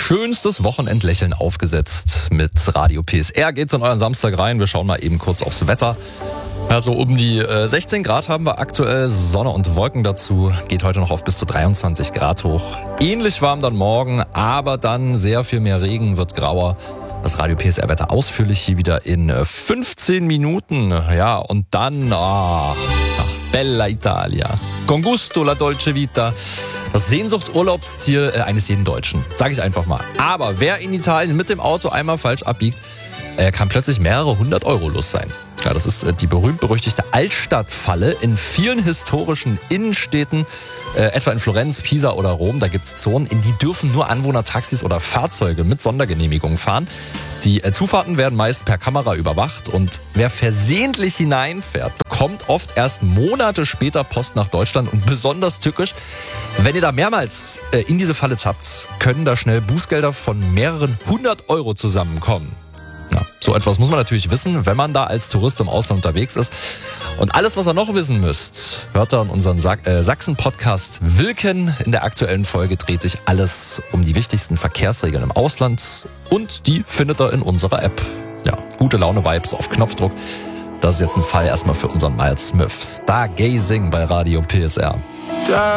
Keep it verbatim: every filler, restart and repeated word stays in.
schönstes Wochenendlächeln aufgesetzt. Mit Radio P S R geht's in euren Samstag rein. Wir schauen mal eben kurz aufs Wetter. Also um die äh, sechzehn Grad haben wir aktuell, Sonne und Wolken dazu. Geht heute noch auf bis zu dreiundzwanzig Grad hoch. Ähnlich warm dann morgen, aber dann sehr viel mehr Regen, wird grauer. Das Radio P S R-Wetter ausführlich hier wieder in fünfzehn Minuten. Ja, und dann, ah, Bella Italia. Con gusto la dolce vita. Das Sehnsucht-Urlaubsziel äh, eines jeden Deutschen. Sag ich einfach mal. Aber wer in Italien mit dem Auto einmal falsch abbiegt, äh, kann plötzlich mehrere hundert Euro los sein. Ja, das ist äh, die berühmt-berüchtigte Altstadtfalle in vielen historischen Innenstädten, äh, etwa in Florenz, Pisa oder Rom. Da gibt's Zonen, in die dürfen nur Anwohner Taxis oder Fahrzeuge mit Sondergenehmigung fahren. Die äh, Zufahrten werden meist per Kamera überwacht und wer versehentlich hineinfährt, bekommt oft erst Monate später Post nach Deutschland. Und besonders tückisch, wenn ihr da mehrmals äh, in diese Falle tappt, können da schnell Bußgelder von mehreren hundert Euro zusammenkommen. Ja, so etwas muss man natürlich wissen, wenn man da als Tourist im Ausland unterwegs ist. Und alles, was ihr noch wissen müsst, hört ihr in unserem Sa- äh, Sachsen-Podcast Wilken. In der aktuellen Folge dreht sich alles um die wichtigsten Verkehrsregeln im Ausland und die findet ihr in unserer App. Ja, gute Laune-Vibes auf Knopfdruck. Das ist jetzt ein Fall erstmal für unseren Miles Smith. Stargazing bei Radio P S R.